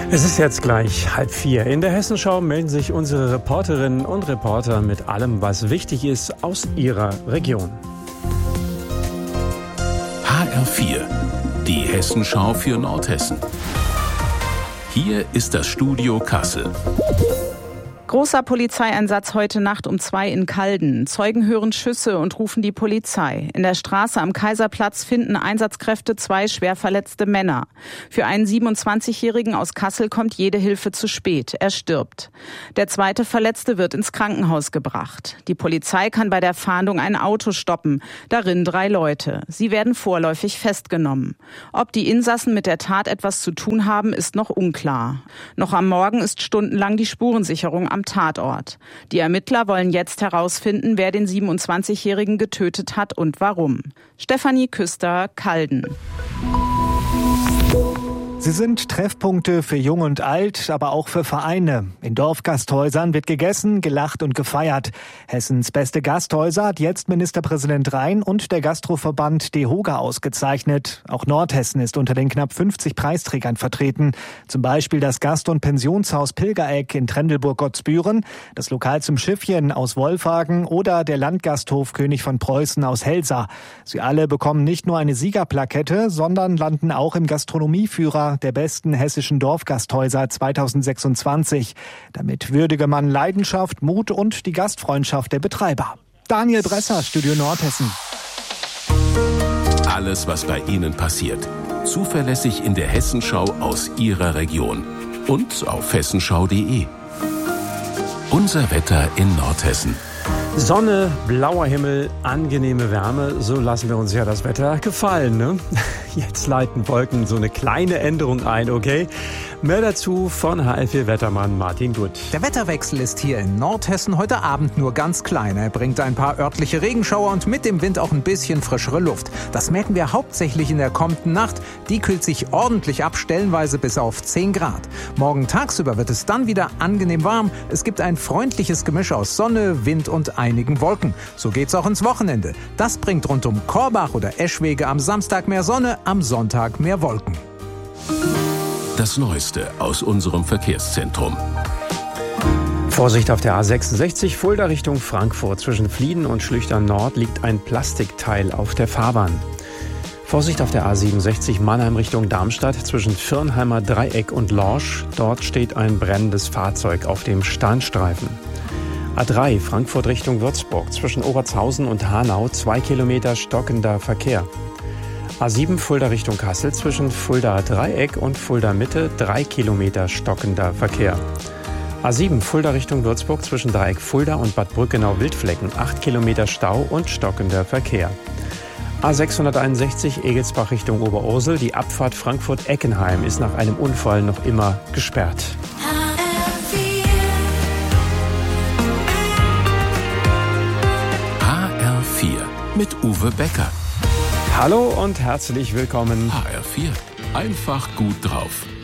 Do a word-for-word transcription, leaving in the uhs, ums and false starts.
Es ist jetzt gleich halb vier. In der Hessenschau melden sich unsere Reporterinnen und Reporter mit allem, was wichtig ist aus ihrer Region. H R vier, die Hessenschau für Nordhessen. Hier ist das Studio Kassel. Großer Polizeieinsatz heute Nacht um zwei in Calden. Zeugen hören Schüsse und rufen die Polizei. In der Straße am Kaiserplatz finden Einsatzkräfte zwei schwer verletzte Männer. Für einen siebenundzwanzigjährigen aus Kassel kommt jede Hilfe zu spät. Er stirbt. Der zweite Verletzte wird ins Krankenhaus gebracht. Die Polizei kann bei der Fahndung ein Auto stoppen. Darin drei Leute. Sie werden vorläufig festgenommen. Ob die Insassen mit der Tat etwas zu tun haben, ist noch unklar. Noch am Morgen ist stundenlang die Spurensicherung am Tatort. Die Ermittler wollen jetzt herausfinden, wer den siebenundzwanzigjährigen getötet hat und warum. Stefanie Küster, Calden. Sie sind Treffpunkte für Jung und Alt, aber auch für Vereine. In Dorfgasthäusern wird gegessen, gelacht und gefeiert. Hessens beste Gasthäuser hat jetzt Ministerpräsident Rhein und der Gastroverband DEHOGA ausgezeichnet. Auch Nordhessen ist unter den knapp fünfzig Preisträgern vertreten. Zum Beispiel das Gast- und Pensionshaus Pilgereck in Trendelburg-Gottsbüren, das Lokal zum Schiffchen aus Wolfhagen oder der Landgasthof König von Preußen aus Helsa. Sie alle bekommen nicht nur eine Siegerplakette, sondern landen auch im Gastronomieführer der besten hessischen Dorfgasthäuser zweitausendsechsundzwanzig. Damit würdige man Leidenschaft, Mut und die Gastfreundschaft der Betreiber. Daniel Bresser, Studio Nordhessen. Alles, was bei Ihnen passiert. Zuverlässig in der Hessenschau aus Ihrer Region. Und auf hessenschau punkt de. Unser Wetter in Nordhessen. Sonne, blauer Himmel, angenehme Wärme, so lassen wir uns ja das Wetter gefallen, ne? Jetzt leiten Wolken so eine kleine Änderung ein, okay? Mehr dazu von H R vier Wettermann Martin Gut. Der Wetterwechsel ist hier in Nordhessen heute Abend nur ganz klein. Er bringt ein paar örtliche Regenschauer und mit dem Wind auch ein bisschen frischere Luft. Das merken wir hauptsächlich in der kommenden Nacht. Die kühlt sich ordentlich ab, stellenweise bis auf zehn Grad. Morgen tagsüber wird es dann wieder angenehm warm. Es gibt ein freundliches Gemisch aus Sonne, Wind und einigen Wolken. So geht's auch ins Wochenende. Das bringt rund um Korbach oder Eschwege am Samstag mehr Sonne, am Sonntag mehr Wolken. Das Neueste aus unserem Verkehrszentrum. Vorsicht auf der A sechsundsechzig, Fulda Richtung Frankfurt. Zwischen Flieden und Schlüchtern Nord liegt ein Plastikteil auf der Fahrbahn. Vorsicht auf der A siebenundsechzig, Mannheim Richtung Darmstadt. Zwischen Firnheimer Dreieck und Lorsch. Dort steht ein brennendes Fahrzeug auf dem Standstreifen. A drei, Frankfurt Richtung Würzburg. Zwischen Obertshausen und Hanau zwei Kilometer stockender Verkehr. A sieben, Fulda Richtung Kassel. Zwischen Fulda Dreieck und Fulda Mitte drei Kilometer stockender Verkehr. A sieben, Fulda Richtung Würzburg. Zwischen Dreieck Fulda und Bad Brückenau-Wildflecken acht Kilometer Stau und stockender Verkehr. A sechshunderteinundsechzig, Egelsbach Richtung Oberursel. Die Abfahrt Frankfurt-Eckenheim ist nach einem Unfall noch immer gesperrt. H R vier mit Uwe Becker. Hallo und herzlich willkommen. H R vier, einfach gut drauf.